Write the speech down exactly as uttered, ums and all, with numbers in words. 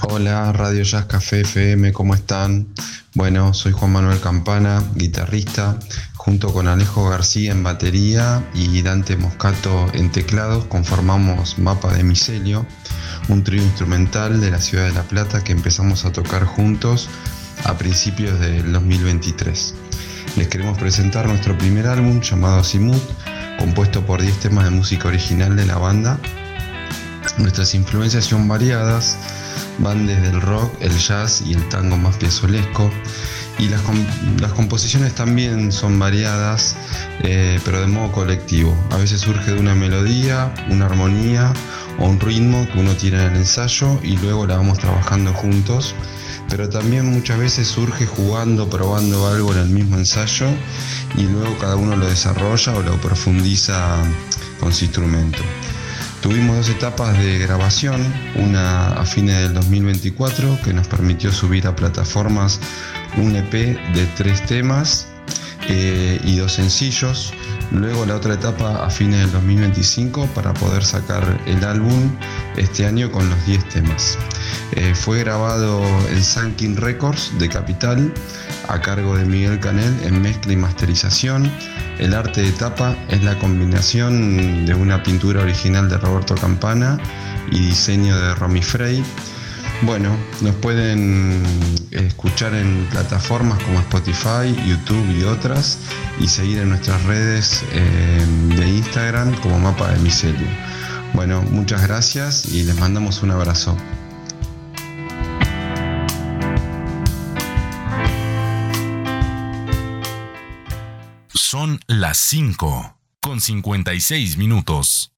Hola, Radio Jazz Café F M, ¿cómo están? Bueno, soy Juan Manuel Campana, guitarrista, junto con Alejo García en batería y Dante Moscato en teclados, conformamos Mapa de Micelio, un trío instrumental de la ciudad de La Plata que empezamos a tocar juntos a principios del dos mil veintitrés. Les queremos presentar nuestro primer álbum llamado Azimut, compuesto por diez temas de música original de la banda. Nuestras influencias son variadas, van desde el rock, el jazz y el tango más piazolesco, y las, comp- las composiciones también son variadas, eh, pero de modo colectivo. A veces surge de una melodía, una armonía o un ritmo que uno tiene en el ensayo y luego la vamos trabajando juntos, pero también muchas veces surge jugando, probando algo en el mismo ensayo y luego cada uno lo desarrolla o lo profundiza con su instrumento. Tuvimos dos etapas de grabación, una a fines del dos mil veinticuatro que nos permitió subir a plataformas un E P de tres temas eh, y dos sencillos. Luego la otra etapa a fines del dos mil veinticinco para poder sacar el álbum este año con los diez temas. Eh, fue grabado en Sunking Records de Capital a cargo de Miguel Canel en mezcla y masterización. El arte de tapa es la combinación de una pintura original de Roberto Campana y diseño de Romy Frey. Bueno, nos pueden escuchar en plataformas como Spotify, YouTube y otras, y seguir en nuestras redes eh, de Instagram como Mapa de Micelio. Bueno, muchas gracias y les mandamos un abrazo. Son las cinco con cincuenta y seis minutos.